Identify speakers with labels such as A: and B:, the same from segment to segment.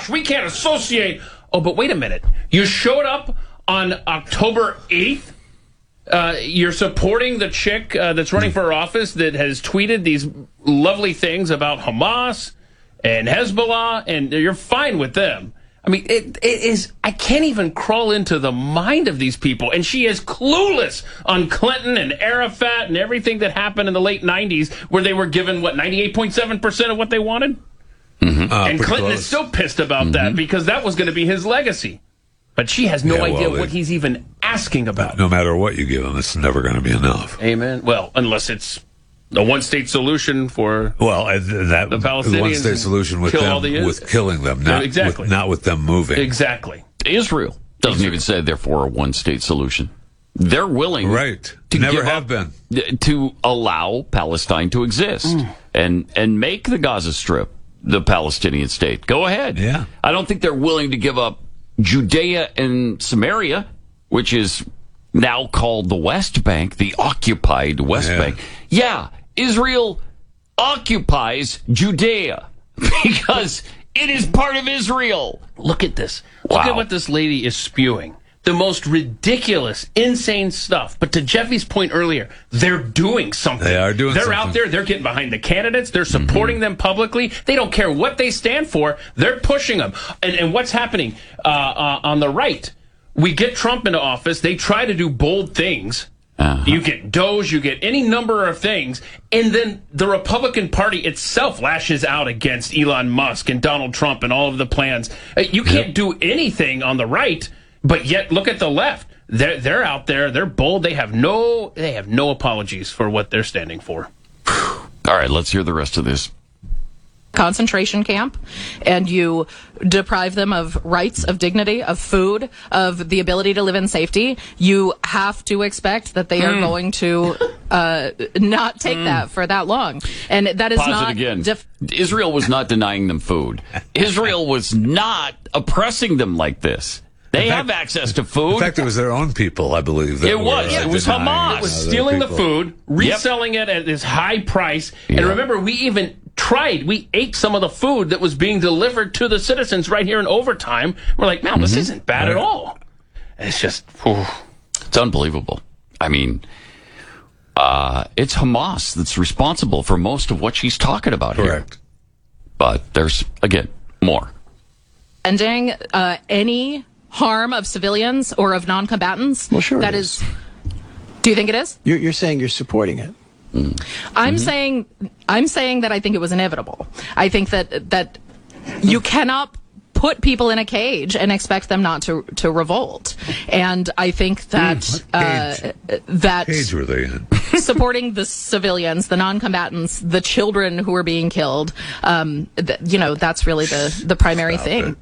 A: gosh, we can't associate. Oh, but wait a minute. You showed up on October 8th. You're supporting the chick that's running for office that has tweeted these lovely things about Hamas and Hezbollah, and you're fine with them. I mean, it is, I can't even crawl into the mind of these people. And she is clueless on Clinton and Arafat and everything that happened in the late 90s where they were given, 98.7% of what they wanted? Mm-hmm. And Clinton is still pissed about that because that was going to be his legacy. But she has no idea what he's even asking about.
B: No matter what you give him, it's never going to be enough.
A: Amen. Well, unless it's a one-state solution for the Palestinians.
B: The one-state solution with them, with killing them, not with them moving.
A: Exactly.
C: Israel doesn't even say they're for a one-state solution. They're willing to
B: never have been
C: to allow Palestine to exist and make the Gaza Strip the Palestinian state. Go ahead.
B: Yeah.
C: I don't think they're willing to give up Judea and Samaria, which is now called the West Bank, the occupied West Bank. Yeah, Israel occupies Judea because it is part of Israel.
A: Look at this. Look at what this lady is spewing. The most ridiculous, insane stuff. But to Jeffy's point earlier, they're doing something.
B: They are doing something.
A: They're out there. They're getting behind the candidates. They're supporting them publicly. They don't care what they stand for. They're pushing them. And what's happening on the right? We get Trump into office. They try to do bold things. You get DOGE, you get any number of things, and then the Republican Party itself lashes out against Elon Musk and Donald Trump and all of the plans. You can't do anything on the right, but yet look at the left. They're out there. They're bold. They have no apologies for what they're standing for.
C: All right, let's hear the rest of this.
D: Concentration camp, and you deprive them of rights, of dignity, of food, of the ability to live in safety, you have to expect that they are going to not take that for that long. And that is
C: Pause it again. Israel was not denying them food. Israel was not oppressing them like this. They have access to food.
B: In fact, it was their own people, I believe.
C: It was Hamas.
A: It was stealing the food, reselling it at this high price. And remember, we ate some of the food that was being delivered to the citizens right here in overtime. We're like, man, this isn't bad at all. It's just,
C: it's unbelievable. I mean, it's Hamas that's responsible for most of what she's talking about here.
B: Correct.
C: But there's, again, more.
D: Ending any harm of civilians or of non-combatants.
E: Well, sure.
D: That is. Do you think it is?
E: You're saying you're supporting it.
D: I'm saying that I think it was inevitable. I think that you cannot put people in a cage and expect them not to revolt. And I think that that
B: cage were they in?
D: Supporting the civilians, the non-combatants, the children who are being killed, that's really the primary thing.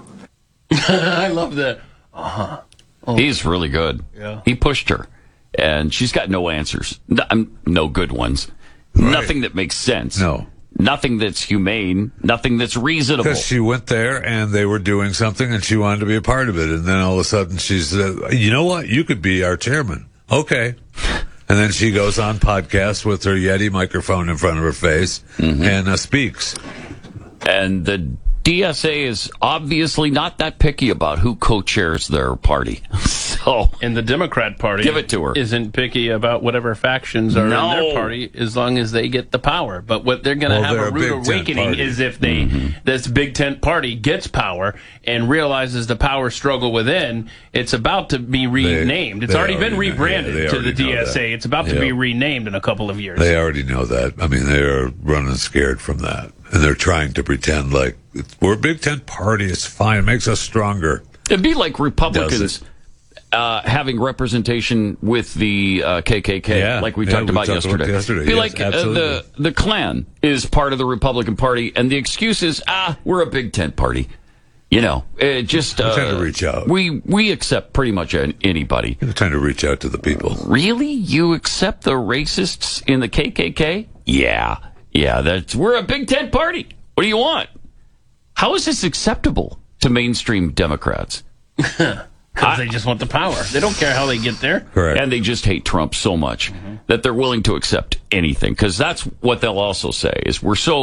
A: I love that.
C: He's really good.
A: Yeah.
C: He pushed her. And she's got no answers. No good ones. Right. Nothing that makes sense.
B: No.
C: Nothing that's humane. Nothing that's reasonable.
B: Because she went there and they were doing something and she wanted to be a part of it. And then all of a sudden she said, you know what? You could be our chairman. Okay. And then she goes on podcast with her Yeti microphone in front of her face and speaks.
C: And the DSA is obviously not that picky about who co-chairs their party. So,
A: and the Democrat Party
C: give it to her.
A: Isn't picky about whatever factions are in their party as long as they get the power. But what they're going to have a rude awakening is if this Big Tent party gets power and realizes the power struggle within, it's about to be renamed. It's already been rebranded to the DSA. It's about to be renamed in a couple of years.
B: They already know that. I mean, they are running scared from that. And they're trying to pretend like we're a Big Tent party. It's fine. It makes us stronger.
C: It'd be like Republicans having representation with the KKK, like we talked about yesterday. Be like the Klan is part of the Republican Party, and the excuse is, we're a Big Tent party. You know, it just
B: they're trying to reach out.
C: We accept pretty much anybody.
B: They're trying to reach out to the people.
C: Really, you accept the racists in the KKK? Yeah, we're a Big Tent party. What do you want? How is this acceptable to mainstream Democrats?
A: Because they just want the power. They don't care how they get there.
B: Correct.
C: And they just hate Trump so much that they're willing to accept anything. Because that's what they'll also say is we're so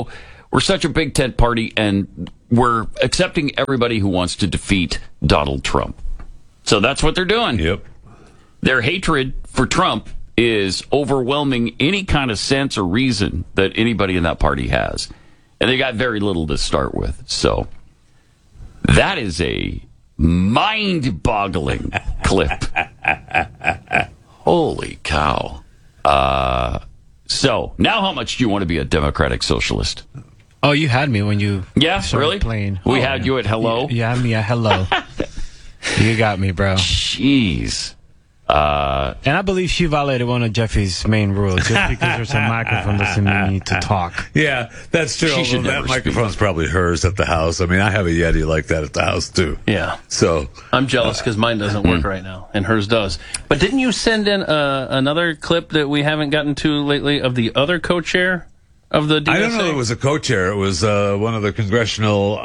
C: we're such a big tent party, and we're accepting everybody who wants to defeat Donald Trump. So that's what they're doing.
B: Yep.
C: Their hatred for Trump is overwhelming any kind of sense or reason that anybody in that party has. And they got very little to start with. So that is a mind-boggling clip. Holy cow. So now how much do you want to be a Democratic Socialist?
E: Oh, you had me when you started
C: really?
E: playing.
C: We had you at hello?
E: You had me at hello. You got me, bro.
C: Jeez.
E: And I believe she violated one of Jeffy's main rules just because there's a microphone doesn't mean you need to talk.
B: Yeah, that's true.
C: She should
B: Although
C: never
B: that
C: speak.
B: microphone's probably hers at the house. I mean, I have a Yeti like that at the house, too.
A: Yeah.
B: So
A: I'm jealous because mine doesn't work right now, and hers does. But didn't you send in another clip that we haven't gotten to lately of the other co-chair of the DSA?
B: I don't know if it was a co-chair. It was one of the congressional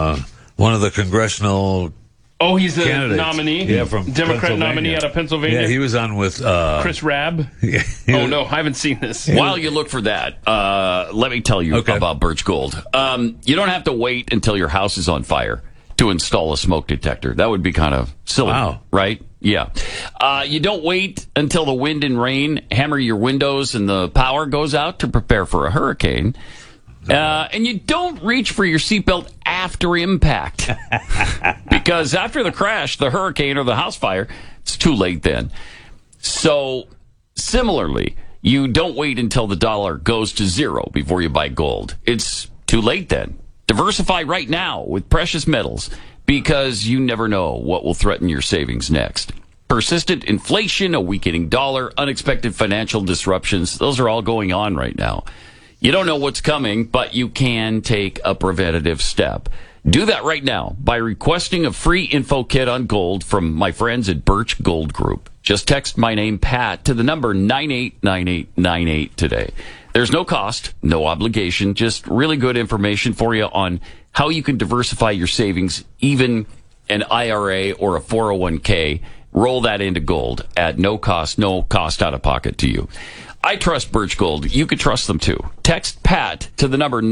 A: Oh, he's the
B: candidates.
A: nominee?
B: Yeah, from
A: Democrat
B: Pennsylvania.
A: nominee out of Pennsylvania?
B: Yeah, he was on with
A: Chris Rabb? Oh, no, I haven't seen this.
C: While you look for that, let me tell you about Birch Gold. You don't have to wait until your house is on fire to install a smoke detector. That would be kind of silly, right? Yeah. You don't wait until the wind and rain hammer your windows and the power goes out to prepare for a hurricane. And you don't reach for your seatbelt after impact. Because after the crash, the hurricane, or the house fire, it's too late then. So, similarly, you don't wait until the dollar goes to zero before you buy gold. It's too late then. Diversify right now with precious metals, because you never know what will threaten your savings next. Persistent inflation, a weakening dollar, unexpected financial disruptions, those are all going on right now. You don't know what's coming, but you can take a preventative step. Do that right now by requesting a free info kit on gold from my friends at Birch Gold Group. Just text my name, Pat, to the number 989898 today. There's no cost, no obligation, just really good information for you on how you can diversify your savings, even an IRA or a 401k. Roll that into gold at no cost out of pocket to you. I trust Birch Gold. You could trust them too. Text Pat to the number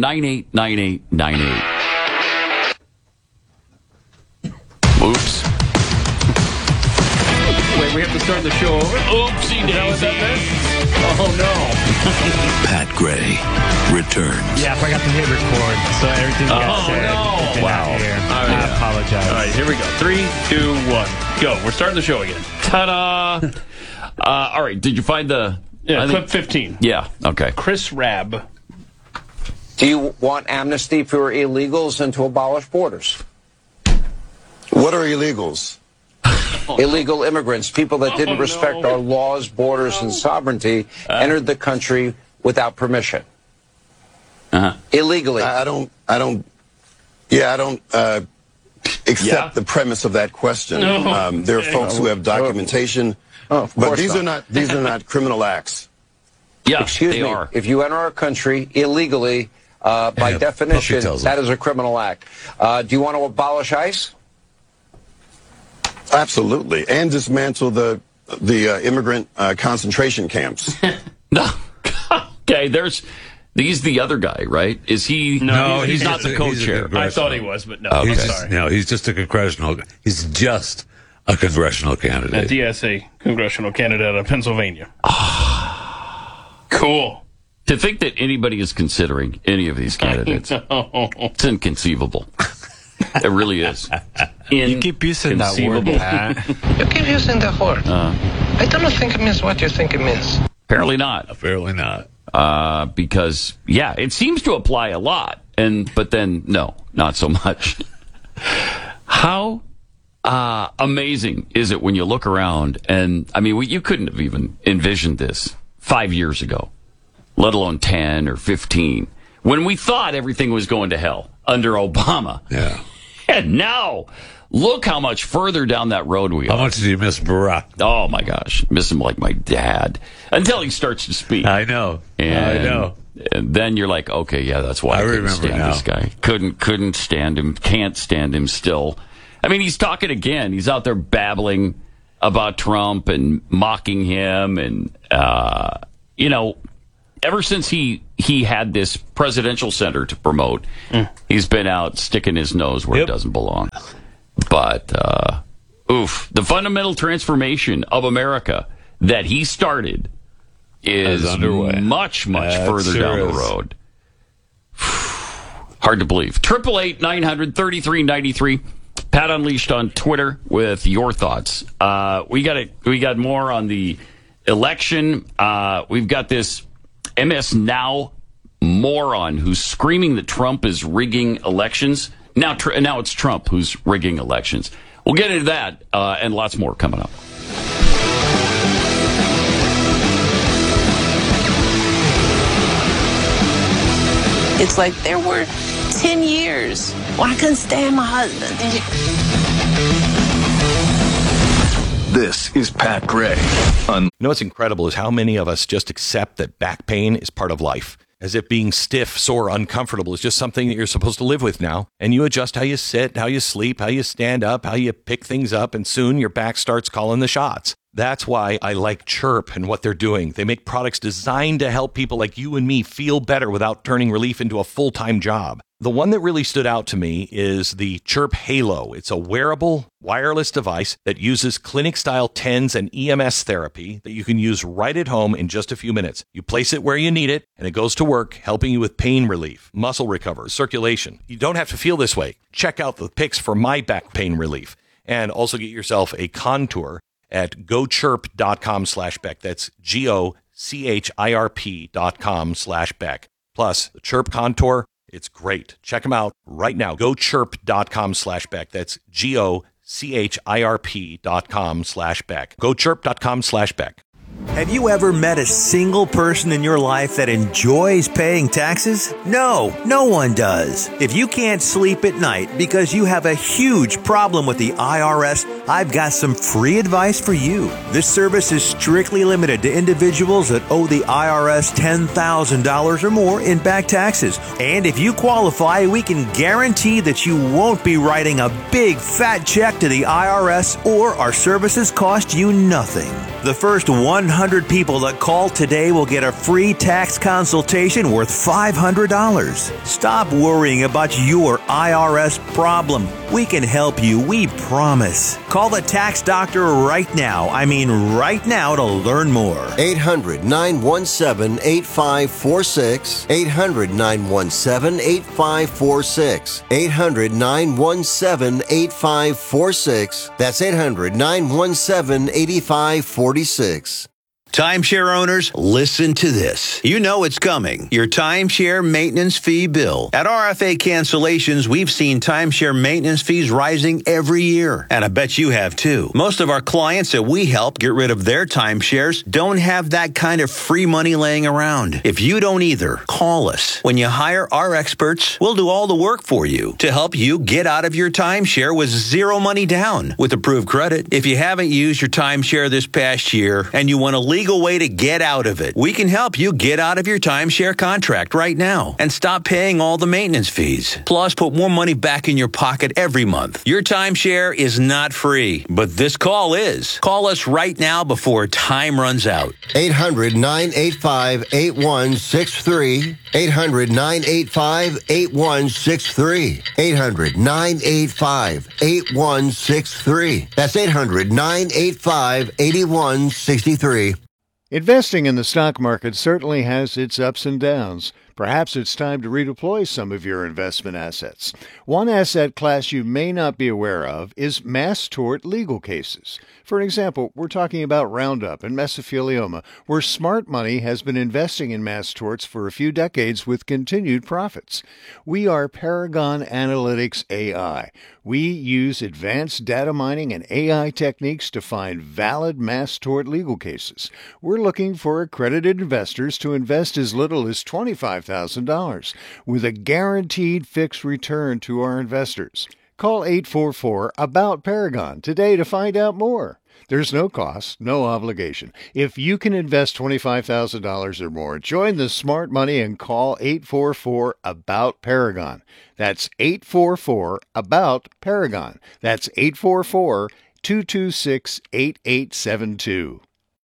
C: 989898. Oops.
A: Wait, we have to start the show over?
C: Oopsie daisy.
A: Oh, no.
F: Pat Gray returns.
E: Yeah, I forgot to hit record, so everything got said.
C: no.
E: did not
C: Wow.
E: hear.
A: All right.
E: I apologize.
A: All right, here we go. 3, 2, 1, go. We're starting the show again.
C: Ta-da! All right, did you find the...
A: Yeah,
C: I
A: clip
C: think-
A: 15.
C: Yeah, okay.
A: Chris Rabb.
G: Do you want amnesty for illegals and to abolish borders?
H: What are illegals?
G: Illegal immigrants, people that didn't respect our laws, borders, and sovereignty, entered the country without permission. Illegally.
H: I don't accept the premise of that question. There are folks who have documentation,
G: of
H: but
G: course
H: these are not criminal acts.
C: Yeah,
G: Excuse
C: they
G: me.
C: are.
G: If you enter our country illegally, by
B: Yeah,
G: definition,
B: Puffy tells
G: that
B: us.
G: is a criminal act. Do you want to abolish ICE?
H: Absolutely, and dismantle the immigrant concentration camps.
C: No. Okay, he's the other guy, right? Is he?
A: No,
C: he's not
B: just
C: the
B: a- he's a
C: co-chair.
B: congressional-
A: I thought he was, but no.
B: He's
A: I'm
B: just,
A: sorry.
B: no, he's just a congressional. He's just a congressional
A: A
B: candidate.
A: DSA congressional candidate out of Pennsylvania. Cool.
C: To think that anybody is considering any of these candidates, it's inconceivable. It really is.
E: You keep using that word,
C: Inconceivable.
E: Pat.
I: You keep using the word. I don't think it means what you think it means.
C: Apparently not.
B: Apparently not.
C: Because, yeah, it seems to apply a lot. But then, no, not so much. How amazing is it when you look around and, I mean, you couldn't have even envisioned this 5 years ago, let alone 10 or 15, when we thought everything was going to hell under Obama.
B: Yeah.
C: And now, look how much further down that road we
B: How
C: are.
B: much do you miss Barack?
C: Oh, my gosh. Miss him like my dad. Until he starts to speak.
B: I know.
C: And,
B: I know.
C: And then you're like, okay, yeah, that's why I couldn't
B: remember
C: stand
B: now.
C: this guy. Couldn't stand him. Can't stand him still. I mean, he's talking again. He's out there babbling about Trump and mocking him. And, ever since he had this presidential center to promote, he's been out sticking his nose where it doesn't belong. But, the fundamental transformation of America that he started is much further down the road. Hard to believe. 888-900-3393. Pat Unleashed on Twitter with your thoughts. We got more on the election. We've got this MS Now moron who's screaming that Trump is rigging elections. Now it's Trump who's rigging elections. We'll get into that and lots more coming up.
J: It's like there were 10 years when I couldn't stand my husband.
F: This is Pat Gray.
K: You know what's incredible is how many of us just accept that back pain is part of life. As if being stiff, sore, uncomfortable is just something that you're supposed to live with now. And you adjust how you sit, how you sleep, how you stand up, how you pick things up, and soon your back starts calling the shots. That's why I like Chirp and what they're doing. They make products designed to help people like you and me feel better without turning relief into a full-time job. The one that really stood out to me is the Chirp Halo. It's a wearable, wireless device that uses clinic-style TENS and EMS therapy that you can use right at home in just a few minutes. You place it where you need it, and it goes to work, helping you with pain relief, muscle recovery, circulation. You don't have to feel this way. Check out the pics for my back pain relief, and also get yourself a Contour at gochirp.com/Beck. That's GOCHIRP.com/Beck. Plus, the Chirp Contour, it's great. Check them out right now. Gochirp.com/Beck. That's GOCHIRP.com/Beck. Gochirp.com/Beck.
L: Have you ever met a single person in your life that enjoys paying taxes? No, no one does. If you can't sleep at night because you have a huge problem with the IRS, I've got some free advice for you. This service is strictly limited to individuals that owe the IRS $10,000 or more in back taxes. And if you qualify, we can guarantee that you won't be writing a big fat check to the IRS, or our services cost you nothing. The first 100 people that call today will get a free tax consultation worth $500. Stop worrying about your IRS problem. We can help you, we promise. Call the tax doctor right now. I mean right now, to learn more.
M: 800-917-8546. 800-917-8546. 800-917-8546. That's 800-917-8546.
N: Timeshare owners, listen to this. You know it's coming. Your timeshare maintenance fee bill. At RFA Cancellations, we've seen timeshare maintenance fees rising every year. And I bet you have too. Most of our clients that we help get rid of their timeshares don't have that kind of free money laying around. If you don't either, call us. When you hire our experts, we'll do all the work for you to help you get out of your timeshare with zero money down with approved credit. If you haven't used your timeshare this past year and you want to leave way to get out of it, we can help you get out of your timeshare contract right now and stop paying all the maintenance fees. Plus, put more money back in your pocket every month. Your timeshare is not free, but this call is. Call us right now before time runs out.
M: 800-985-8163. 800-985-8163. 800-985-8163. That's 800-985-8163.
O: Investing in the stock market certainly has its ups and downs. Perhaps it's time to redeploy some of your investment assets. One asset class you may not be aware of is mass tort legal cases. For example, we're talking about Roundup and mesothelioma, where smart money has been investing in mass torts for a few decades with continued profits. We are Paragon Analytics AI. We use advanced data mining and AI techniques to find valid mass tort legal cases. We're looking for accredited investors to invest as little as $25,000 with a guaranteed fixed return to our investors. Call 844-ABOUT-PARAGON today to find out more. There's no cost, no obligation. If you can invest $25,000 or more, join the smart money and call 844-ABOUT-PARAGON. That's 844-ABOUT-PARAGON. That's 844-226-8872.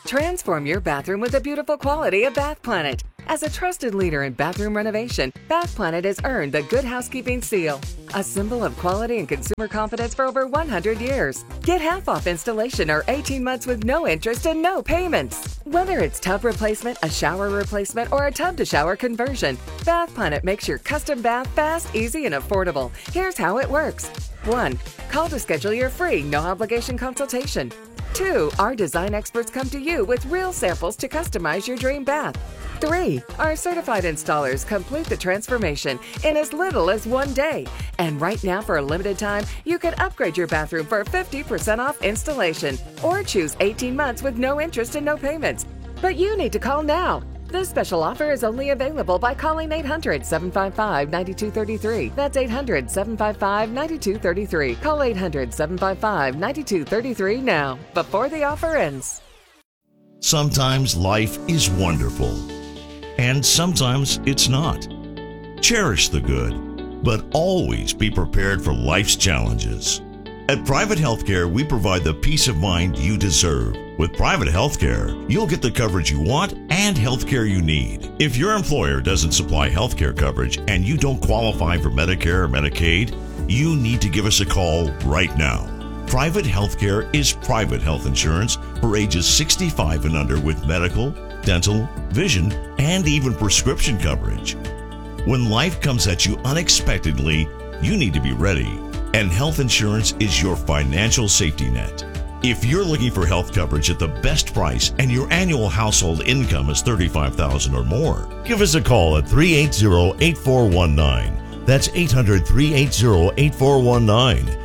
P: Transform your bathroom with the beautiful quality of Bath Planet. As a trusted leader in bathroom renovation, Bath Planet has earned the Good Housekeeping seal, a symbol of quality and consumer confidence for over 100 years. Get half off installation or 18 months with no interest and no payments. Whether it's tub replacement, a shower replacement, or a tub-to-shower conversion, Bath Planet makes your custom bath fast, easy, and affordable. Here's how it works. 1. Call to schedule your free, no-obligation consultation. 2. Our design experts come to you with real samples to customize your dream bath. 3. Our certified installers complete the transformation in as little as 1 day. And right now, for a limited time, you can upgrade your bathroom for 50% off installation or choose 18 months with no interest and no payments. But you need to call now. This special offer is only available by calling 800-755-9233. That's 800-755-9233. Call 800-755-9233 now, before the offer ends.
Q: Sometimes life is wonderful, and sometimes it's not. Cherish the good, but always be prepared for life's challenges. At Private Healthcare, we provide the peace of mind you deserve. With private healthcare, you'll get the coverage you want and healthcare you need. If your employer doesn't supply healthcare coverage and you don't qualify for Medicare or Medicaid, you need to give us a call right now. Private healthcare is private health insurance for ages 65 and under with medical, dental, vision, and even prescription coverage. When life comes at you unexpectedly, you need to be ready, and health insurance is your financial safety net. If you're looking for health coverage at the best price and your annual household income is $35,000 or more, give us a call at 380-8419. That's 800-380-8419.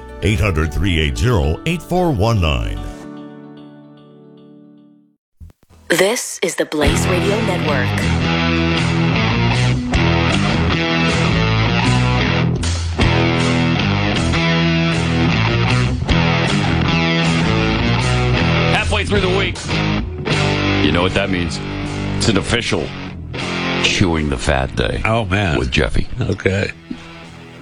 Q: 800-380-8419.
R: This is the Blaze Radio Network.
C: Halfway through the week. You know what that means? It's an official chewing the fat day.
B: Oh, man.
C: With Jeffy.
B: Okay.